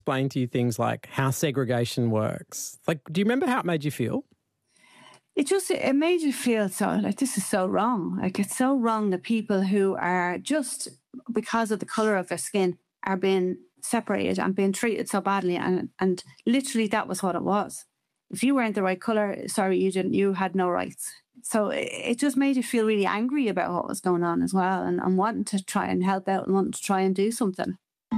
explain to you things like how segregation works. Like, do you remember how it made you feel? It made you feel so, like, this is so wrong. Like, it's so wrong that people who are just, because of the colour of their skin, are being separated and being treated so badly. And literally that was what it was. If you weren't the right colour, sorry, you had no rights. So it just made you feel really angry about what was going on as well, and wanting to try and help out and wanting to try and do something.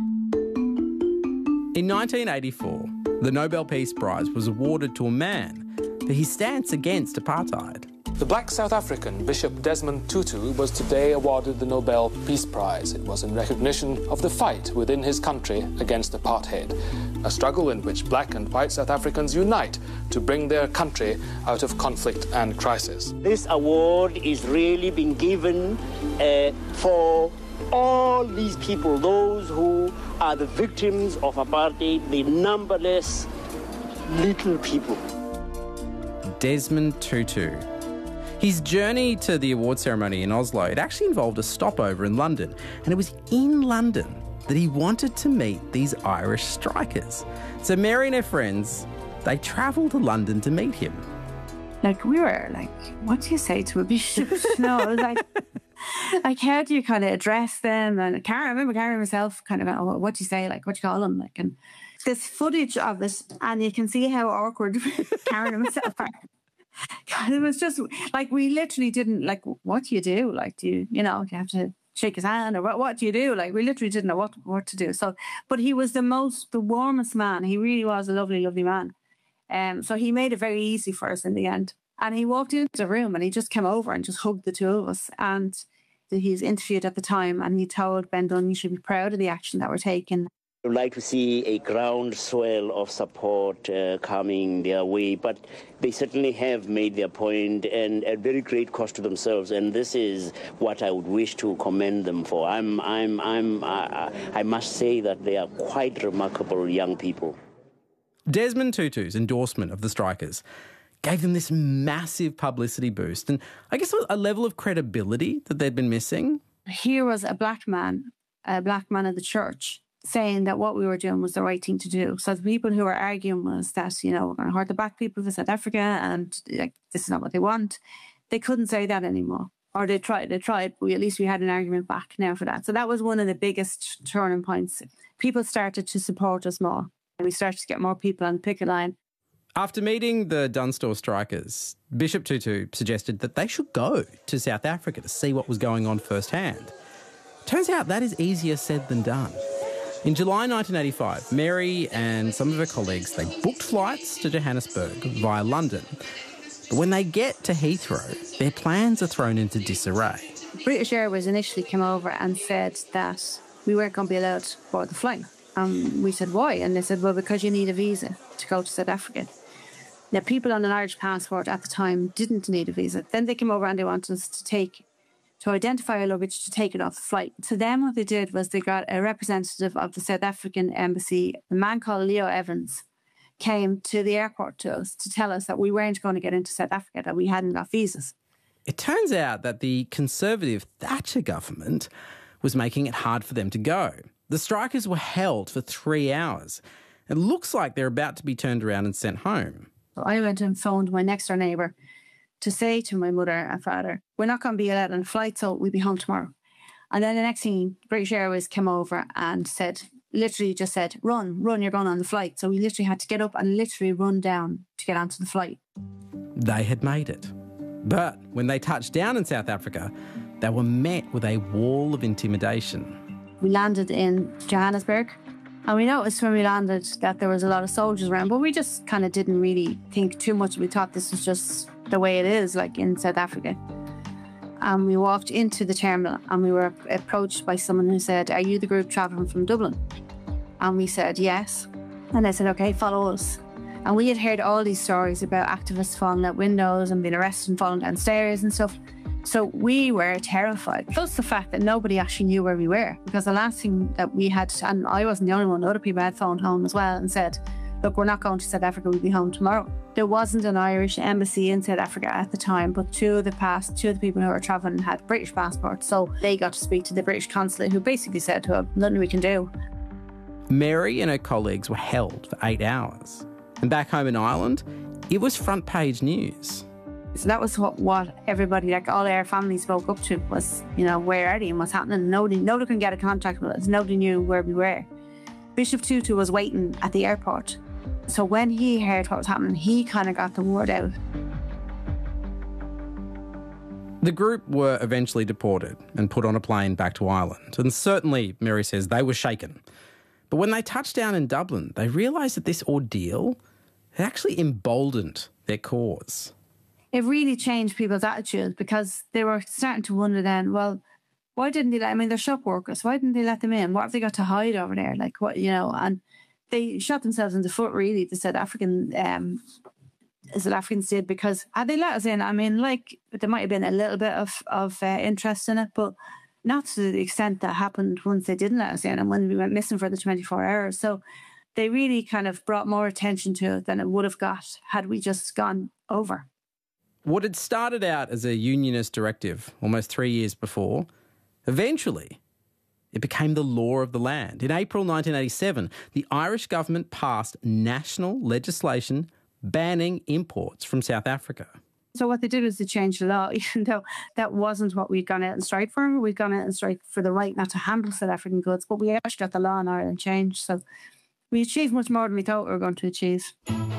In 1984, the Nobel Peace Prize was awarded to a man for his stance against apartheid. The black South African Bishop Desmond Tutu was today awarded the Nobel Peace Prize. It was in recognition of the fight within his country against apartheid, a struggle in which black and white South Africans unite to bring their country out of conflict and crisis. This award is really being given for all these people, those who are the victims of apartheid, the numberless little people. Desmond Tutu. His journey to the award ceremony in Oslo, it actually involved a stopover in London. And it was in London that he wanted to meet these Irish strikers. So Mary and her friends, they travelled to London to meet him. Like, we were like, what do you say to a bishop? No, it was like how do you kind of address them? And I remember Karen myself kind of, oh, what do you say? Like, what do you call them? Like, and there's footage of it, and you can see how awkward Karen and myself are. God, it was just like, we literally didn't, like, what do you do? Like, do you have to shake his hand, or what do you do? Like, we literally didn't know what to do. So, but he was the warmest man. He really was a lovely, lovely man. So he made it very easy for us in the end. And he walked into the room and he just came over and just hugged the two of us. And he was interviewed at the time, and he told Ben Dunn, you should be proud of the action that we're taking. I would like to see a groundswell of support coming their way, but they certainly have made their point, and at very great cost to themselves. And this is what I would wish to commend them for. I must say that they are quite remarkable young people. Desmond Tutu's endorsement of the strikers gave them this massive publicity boost, and I guess a level of credibility that they'd been missing. Here was a black man of the church, saying that what we were doing was the right thing to do. So the people who were arguing was that, we're going to hurt the black people of South Africa, and like, this is not what they want. They couldn't say that anymore. Or they tried, but at least we had an argument back now for that. So that was one of the biggest turning points. People started to support us more. And we started to get more people on the picket line. After meeting the Dunstore strikers, Bishop Tutu suggested that they should go to South Africa to see what was going on firsthand. Turns out that is easier said than done. In July 1985, Mary and some of her colleagues, they booked flights to Johannesburg via London. But when they get to Heathrow, their plans are thrown into disarray. British Airways initially came over and said that we weren't going to be allowed to board the flight. We said, why? And they said, well, because you need a visa to go to South Africa. Now, people on an Irish passport at the time didn't need a visa. Then they came over and they wanted us to identify our luggage, to take it off the flight. So then what they did was they got a representative of the South African embassy, a man called Leo Evans, came to the airport to us to tell us that we weren't going to get into South Africa, that we hadn't got visas. It turns out that the Conservative Thatcher government was making it hard for them to go. The strikers were held for 3 hours. It looks like they're about to be turned around and sent home. So I went and phoned my next door neighbour to say to my mother and father, we're not going to be allowed on a flight, so we'll be home tomorrow. And then the next thing, British Airways came over and literally just said, run, you're going on the flight. So we literally had to get up and literally run down to get onto the flight. They had made it. But when they touched down in South Africa, they were met with a wall of intimidation. We landed in Johannesburg, and we noticed when we landed that there was a lot of soldiers around, but we just kind of didn't really think too much. We thought this was just the way it is, like in South Africa. And we walked into the terminal and we were approached by someone who said, are you the group travelling from Dublin? And we said, yes. And they said, okay, follow us. And we had heard all these stories about activists falling out windows and being arrested and falling downstairs and stuff. So we were terrified. Plus the fact that nobody actually knew where we were, because the last thing that we had, and I wasn't the only one, other people had phoned home as well and said, look, we're not going to South Africa, we'll be home tomorrow. There wasn't an Irish embassy in South Africa at the time, but two of the people who were travelling had British passports, so they got to speak to the British consulate, who basically said to them, nothing we can do. Mary and her colleagues were held for 8 hours. And back home in Ireland, it was front page news. So that was what everybody, like all our family, spoke up to was, where are they and what's happening? Nobody could get a contact with us. Nobody knew where we were. Bishop Tutu was waiting at the airport. So when he heard what was happening, he kind of got the word out. The group were eventually deported and put on a plane back to Ireland. And certainly, Mary says, they were shaken. But when they touched down in Dublin, they realised that this ordeal had actually emboldened their cause. It really changed people's attitudes because they were starting to wonder then, well, why didn't they they're shop workers. Why didn't they let them in? What have they got to hide over there? And they shot themselves in the foot, really, the South Africans did, because had they let us in, there might have been a little bit of interest in it, but not to the extent that happened once they didn't let us in and when we went missing for the 24 hours. So they really kind of brought more attention to it than it would have got had we just gone over. What had started out as a unionist directive almost 3 years before, eventually it became the law of the land. In April 1987, the Irish government passed national legislation banning imports from South Africa. So what they did was they changed the law, even though that wasn't what we'd gone out and strike for. We'd gone out and strike for the right not to handle South African goods, but we actually got the law in Ireland changed. So we achieved much more than we thought we were going to achieve.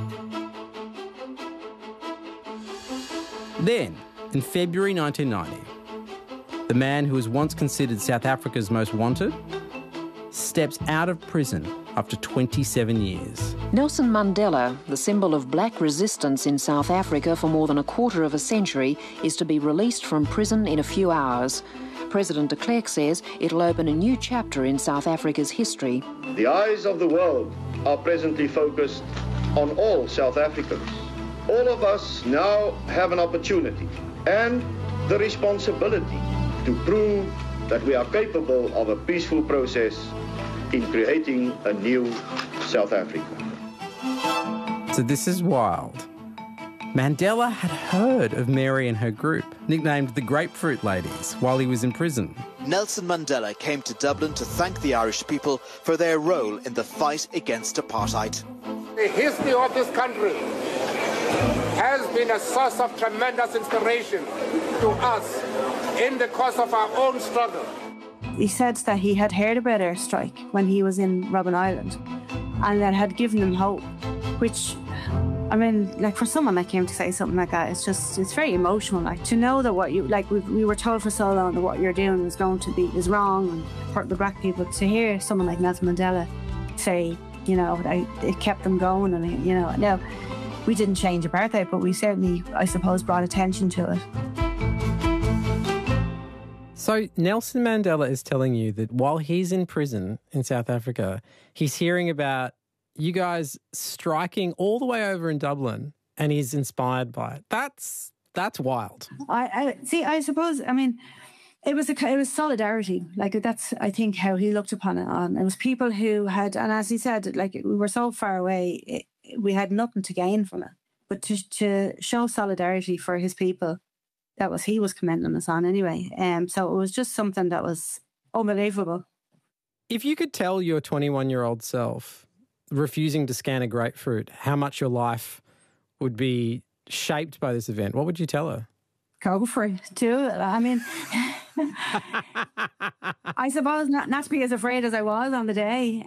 Then, in February 1990, the man who was once considered South Africa's most wanted steps out of prison after 27 years. Nelson Mandela, the symbol of black resistance in South Africa for more than a quarter of a century, is to be released from prison in a few hours. President de Klerk says it'll open a new chapter in South Africa's history. The eyes of the world are presently focused on all South Africans. All of us now have an opportunity and the responsibility to prove that we are capable of a peaceful process in creating a new South Africa. So this is wild. Mandela had heard of Mary and her group, nicknamed the Grapefruit Ladies, while he was in prison. Nelson Mandela came to Dublin to thank the Irish people for their role in the fight against apartheid. The history of this country has been a source of tremendous inspiration to us in the course of our own struggle. He said that he had heard about our strike when he was in Robben Island and that had given him hope, which, for someone like him to say something like that, it's very emotional. To know that we were told for so long that what you're doing is wrong and hurt the black people. To hear someone like Nelson Mandela say, it kept them going, and now we didn't change apartheid, but we certainly, I suppose, brought attention to it. So Nelson Mandela is telling you that while he's in prison in South Africa, he's hearing about you guys striking all the way over in Dublin, and he's inspired by it. That's wild. I suppose, it was solidarity. That's, I think, how he looked upon it. It was people who had, and as he said, we were so far away, we had nothing to gain from it. But to show solidarity for his people, he was commending us on anyway. So it was just something that was unbelievable. If you could tell your 21-year-old self, refusing to scan a grapefruit, how much your life would be shaped by this event, what would you tell her? Go for it. Do it. I suppose not to be as afraid as I was on the day.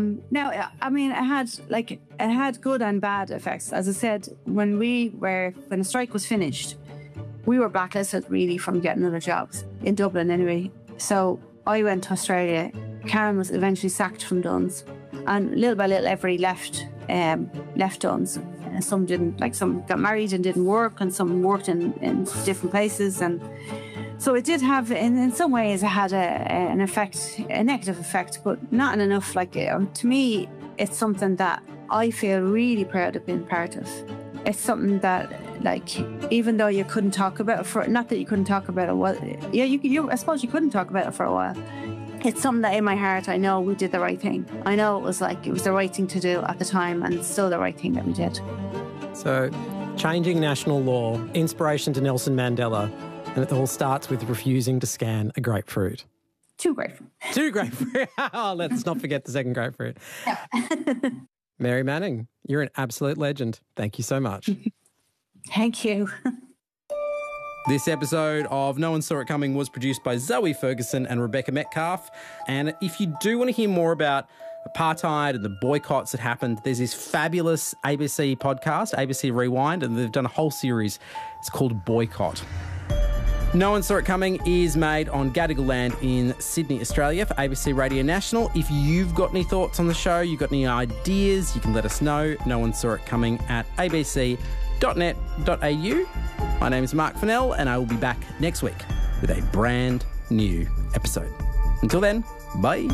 It had good and bad effects. As I said, when the strike was finished, we were blacklisted really from getting other jobs in Dublin anyway. So I went to Australia. Karen was eventually sacked from Duns, and little by little, everybody left Duns. Some didn't, some got married and didn't work, and some worked in different places. And so it did have, in some ways, it had an effect, a negative effect, but not enough. To me, it's something that I feel really proud of being part of. It's something that, even though you couldn't talk about it for, not that you couldn't talk about it, I suppose you couldn't talk about it for a while. It's something that in my heart, I know we did the right thing. I know it was the right thing to do at the time, and it's still the right thing that we did. So, changing national law, inspiration to Nelson Mandela, and it all starts with refusing to scan a grapefruit. 2 grapefruit. 2 grapefruit. Oh, let's not forget the second grapefruit. Yeah. Mary Manning, you're an absolute legend. Thank you so much. Thank you. This episode of No One Saw It Coming was produced by Zoe Ferguson and Rebecca Metcalf. And if you do want to hear more about apartheid and the boycotts that happened, there's this fabulous ABC podcast, ABC Rewind, and they've done a whole series. It's called Boycott. No One Saw It Coming is made on Gadigal land in Sydney, Australia for ABC Radio National. If you've got any thoughts on the show, you've got any ideas, you can let us know. No One Saw It Coming at abc.net.au. My name is Mark Fennell, and I will be back next week with a brand new episode. Until then, bye.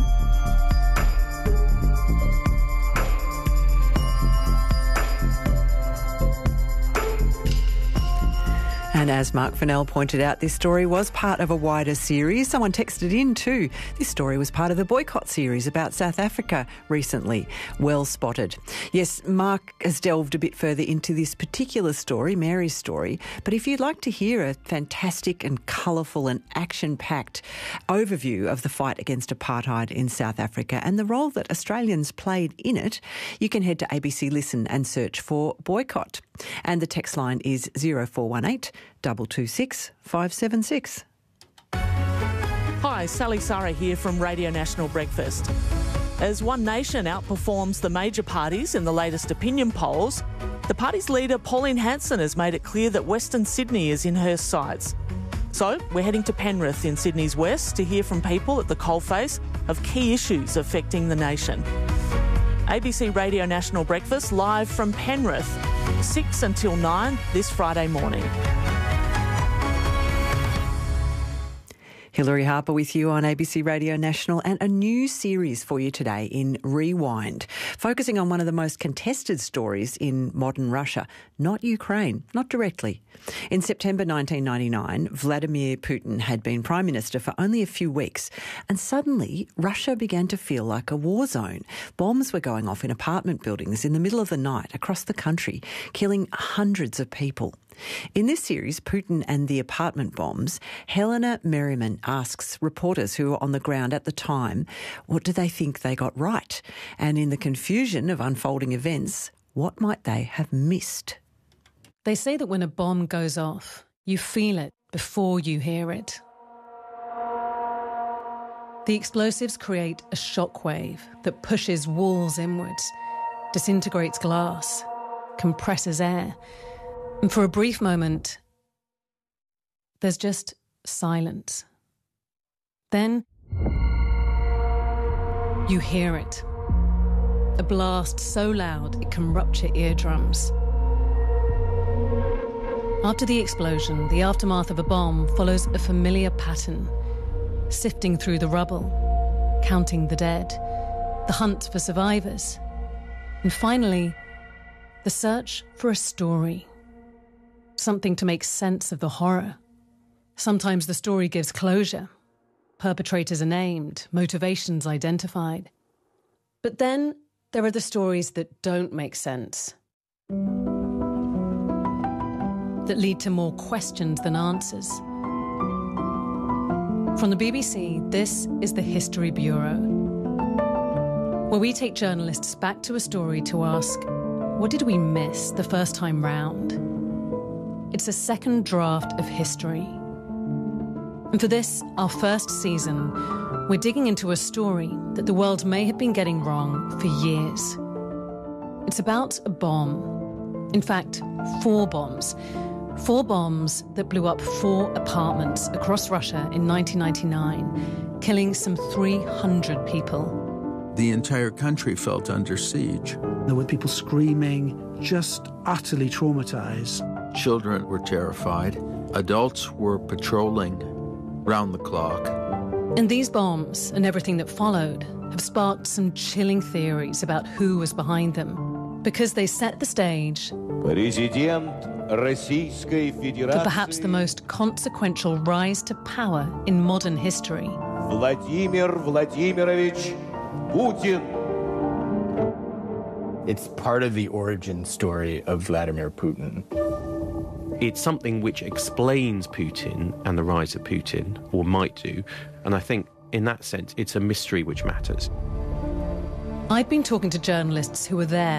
And as Mark Fennell pointed out, this story was part of a wider series. Someone texted in too. This story was part of the Boycott series about South Africa recently. Well spotted. Yes, Mark has delved a bit further into this particular story, Mary's story. But if you'd like to hear a fantastic and colourful and action-packed overview of the fight against apartheid in South Africa and the role that Australians played in it, you can head to ABC Listen and search for Boycott. And the text line is 0418 226 576. Hi, Sally Sarah here from Radio National Breakfast. As One Nation outperforms the major parties in the latest opinion polls, the party's leader Pauline Hanson has made it clear that Western Sydney is in her sights. So we're heading to Penrith in Sydney's west to hear from people at the coalface of key issues affecting the nation. ABC Radio National Breakfast live from Penrith, 6 until 9 this Friday morning. Hilary Harper with you on ABC Radio National, and a new series for you today in Rewind, focusing on one of the most contested stories in modern Russia, not Ukraine, not directly. In September 1999, Vladimir Putin had been Prime Minister for only a few weeks, and suddenly Russia began to feel like a war zone. Bombs were going off in apartment buildings in the middle of the night across the country, killing hundreds of people. In this series, Putin and the Apartment Bombs, Helena Merriman asks reporters who were on the ground at the time, what do they think they got right? And in the confusion of unfolding events, what might they have missed? They say that when a bomb goes off, you feel it before you hear it. The explosives create a shockwave that pushes walls inwards, disintegrates glass, compresses air. And for a brief moment, there's just silence. Then you hear it. A blast so loud it can rupture eardrums. After the explosion, the aftermath of a bomb follows a familiar pattern, sifting through the rubble, counting the dead, the hunt for survivors, and finally, the search for a story. Something to make sense of the horror. Sometimes the story gives closure. Perpetrators are named, motivations identified. But then there are the stories that don't make sense, that lead to more questions than answers. From the BBC, this is the History Bureau, where we take journalists back to a story to ask, what did we miss the first time round? It's a second draft of history. And for this, our first season, we're digging into a story that the world may have been getting wrong for years. It's about a bomb. In fact, 4 bombs. 4 bombs that blew up 4 apartments across Russia in 1999, killing some 300 people. The entire country felt under siege. There were people screaming, just utterly traumatized. Children were terrified. Adults were patrolling round the clock. And these bombs and everything that followed have sparked some chilling theories about who was behind them, because they set the stage for perhaps the most consequential rise to power in modern history. Vladimir Vladimirovich Putin. It's part of the origin story of Vladimir Putin. It's something which explains Putin and the rise of Putin, or might do, and I think in that sense, it's a mystery which matters. I've been talking to journalists who were there